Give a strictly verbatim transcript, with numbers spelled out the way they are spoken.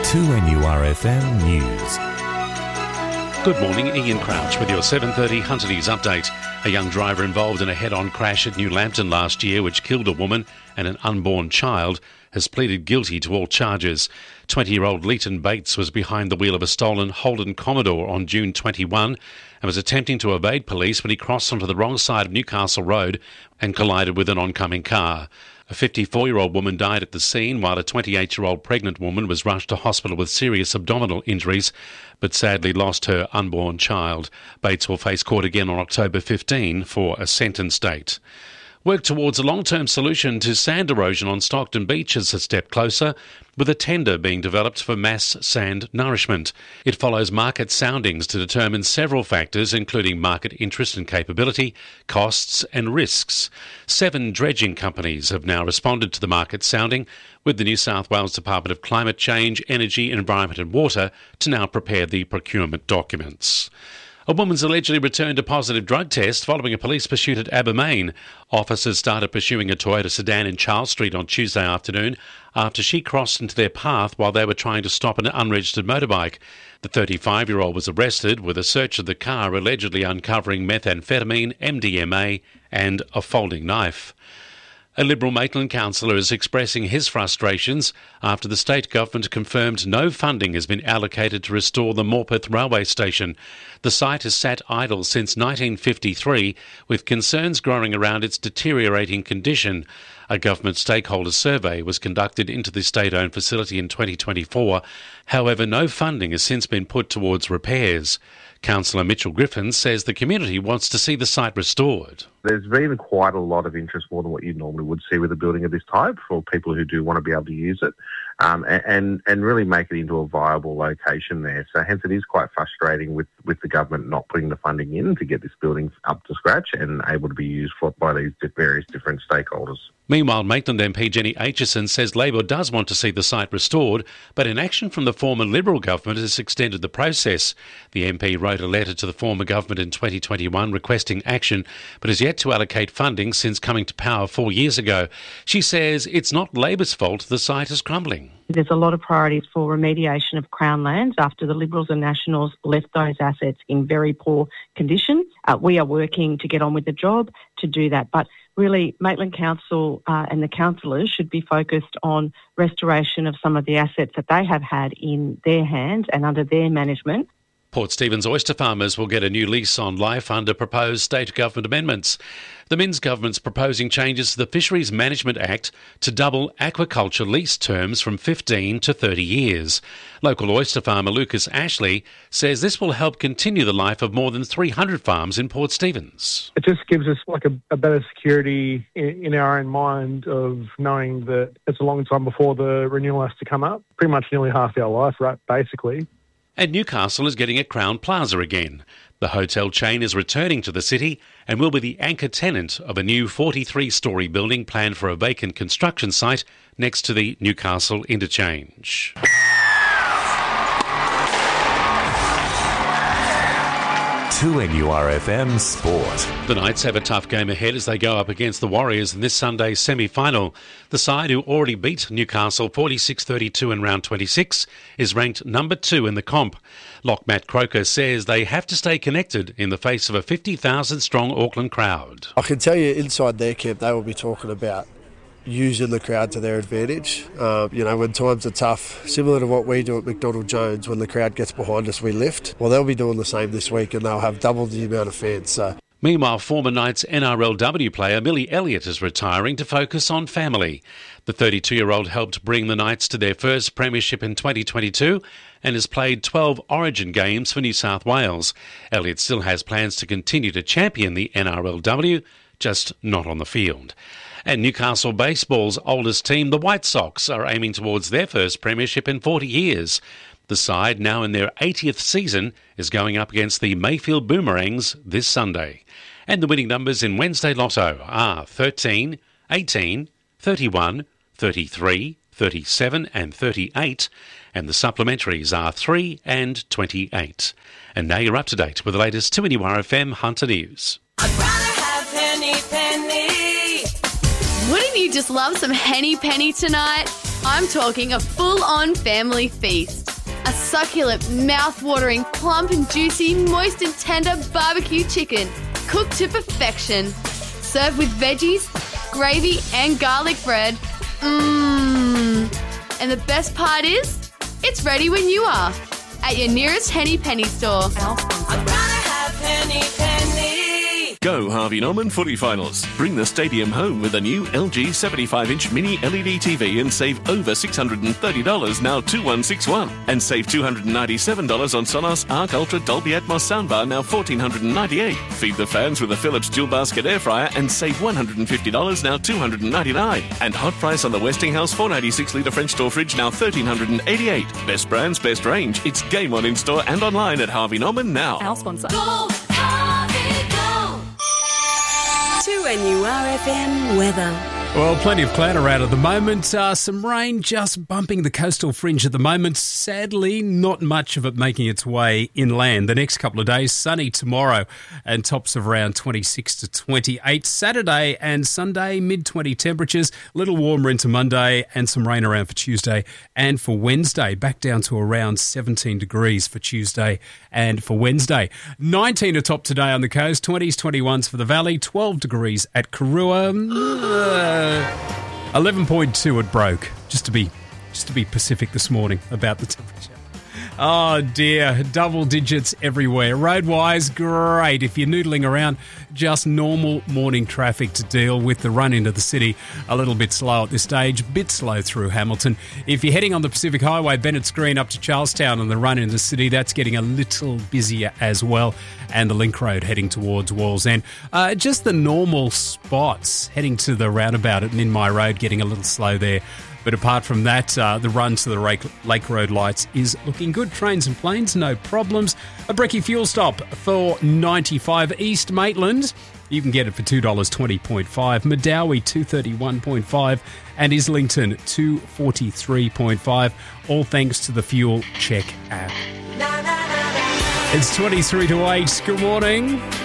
two N U R F M News. Good morning, Ian Crouch with your seven thirty Hunter News update. A young driver involved in a head-on crash at New Lambton last year, which killed a woman and an unborn child, has pleaded guilty to all charges. twenty-year-old Leighton Bates was behind the wheel of a stolen Holden Commodore on June twenty-first and was attempting to evade police when he crossed onto the wrong side of Newcastle Road and collided with an oncoming car. A fifty-four-year-old woman died at the scene, while a twenty-eight-year-old pregnant woman was rushed to hospital with serious abdominal injuries, but sadly lost her unborn child. Bates will face court again on October fifteenth for a sentence date. Work towards a long-term solution to sand erosion on Stockton Beach is a step closer, with a tender being developed for mass sand nourishment. It follows market soundings to determine several factors, including market interest and capability, costs and risks. Seven dredging companies have now responded to the market sounding, with the New South Wales Department of Climate Change, Energy, Environment and Water to now prepare the procurement documents. A woman's allegedly returned a positive drug test following a police pursuit at Abermain. Officers started pursuing a Toyota sedan in Charles Street on Tuesday afternoon after she crossed into their path while they were trying to stop an unregistered motorbike. The thirty-five-year-old was arrested with a search of the car allegedly uncovering methamphetamine, M D M A and a folding knife. A Liberal Maitland councillor is expressing his frustrations after the state government confirmed no funding has been allocated to restore the Morpeth railway station. The site has sat idle since nineteen fifty-three, with concerns growing around its deteriorating condition. A government stakeholder survey was conducted into the state-owned facility in twenty twenty-four. However, no funding has since been put towards repairs. Councillor Mitchell Griffin says the community wants to see the site restored. There's been quite a lot of interest, more than what you normally would see with a building of this type, for people who do want to be able to use it um, and, and really make it into a viable location there. So hence it is quite frustrating with, with the government not putting the funding in to get this building up to scratch and able to be used for, by these various different stakeholders. Meanwhile, Maitland M P Jenny Aitchison says Labor does want to see the site restored, but inaction from the former Liberal government has extended the process. The M P wrote a letter to the former government in twenty twenty-one requesting action, but has yet to allocate funding since coming to power four years ago. She says it's not Labor's fault the site is crumbling. There's a lot of priorities for remediation of Crown lands after the Liberals and Nationals left those assets in very poor condition. Uh, we are working to get on with the job to do that. But really, Maitland Council uh, and the councillors should be focused on restoration of some of the assets that they have had in their hands and under their management. Port Stephens oyster farmers will get a new lease on life under proposed state government amendments. The Minns government's proposing changes to the Fisheries Management Act to double aquaculture lease terms from fifteen to thirty years. Local oyster farmer Lucas Ashley says this will help continue the life of more than three hundred farms in Port Stephens. It just gives us like a, a better security in, in our own mind of knowing that it's a long time before the renewal has to come up. Pretty much nearly half our life, right, basically. And Newcastle is getting a Crown Plaza again. The hotel chain is returning to the city and will be the anchor tenant of a new forty-three-storey building planned for a vacant construction site next to the Newcastle Interchange. two N U R F M Sport. The Knights have a tough game ahead as they go up against the Warriors in this Sunday's semi-final. The side, who already beat Newcastle forty-six thirty-two in round twenty-six, is ranked number two in the comp. Lock Matt Croker says they have to stay connected in the face of a fifty thousand strong Auckland crowd. I can tell you inside their camp they will be talking about using the crowd to their advantage. Uh, you know, when times are tough, similar to what we do at McDonald Jones, when the crowd gets behind us, we lift. Well, they'll be doing the same this week and they'll have double the amount of fans. So. Meanwhile, former Knights N R L W player Millie Elliott is retiring to focus on family. The thirty-two-year-old helped bring the Knights to their first premiership in twenty twenty-two and has played twelve Origin games for New South Wales. Elliott still has plans to continue to champion the N R L W, just not on the field. And Newcastle Baseball's oldest team, the White Sox, are aiming towards their first premiership in forty years. The side, now in their eightieth season, is going up against the Mayfield Boomerangs this Sunday. And the winning numbers in Wednesday Lotto are thirteen, eighteen, thirty-one, thirty-three, thirty-seven and thirty-eight, and the supplementaries are three and twenty-eight. And now you're up to date with the latest two N U R F M Hunter News. I'd rather have Henny Penny. Wouldn't you just love some Henny Penny tonight? I'm talking a full-on family feast. A succulent, mouth-watering, plump and juicy, moist and tender barbecue chicken, cooked to perfection. Served with veggies, gravy and garlic bread. Mmm. And the best part is, it's ready when you are. At your nearest Henny Penny store. I'm gonna have Henny Penny. Go Harvey Norman Footy Finals. Bring the stadium home with a new L G seventy-five inch mini L E D T V and save over six hundred thirty dollars, now two one six one. And save two hundred ninety-seven dollars on Sonos Arc Ultra Dolby Atmos soundbar, now one thousand four hundred ninety-eight dollars. Feed the fans with a Philips dual basket air fryer and save one hundred fifty dollars, now two hundred ninety-nine dollars. And hot price on the Westinghouse four ninety-six litre French door fridge, now one thousand three hundred eighty-eight dollars. Best brands, best range. It's game on in store and online at Harvey Norman now. Our sponsor. Go, Harvey, go. two N U R F M weather. Well, plenty of cloud around at the moment. Uh, some rain just bumping the coastal fringe at the moment. Sadly, not much of it making its way inland. The next couple of days, sunny tomorrow and tops of around twenty-six to twenty-eight. Saturday and Sunday, mid twenty temperatures. A little warmer into Monday and some rain around for Tuesday and for Wednesday. Back down to around seventeen degrees for Tuesday and for Wednesday. nineteen atop today on the coast. twenties, twenty-ones for the valley. twelve degrees at Karua. Uh, eleven point two at Broke, just to be just to be Pacific this morning about the temperature. Oh dear, double digits everywhere. Roadwise, great. If you're noodling around, just normal morning traffic to deal with. The run into the city a little bit slow at this stage, bit slow through Hamilton. If you're heading on the Pacific Highway, Bennett's Green up to Charlestown and the run into the city, that's getting a little busier as well. And the Link Road heading towards Wallsend. Uh, just the normal spots heading to the roundabout at Ninmai Road getting a little slow there. But apart from that, uh, the run to the Lake, Lake Road lights is looking good. Trains and planes, no problems. A brekkie fuel stop for ninety-five East Maitland. You can get it for two dollars twenty point five. Medowie, two dollars thirty-one point five. And Islington, two dollars forty-three point five. All thanks to the Fuel Check app. It's twenty-three to eight. Good morning.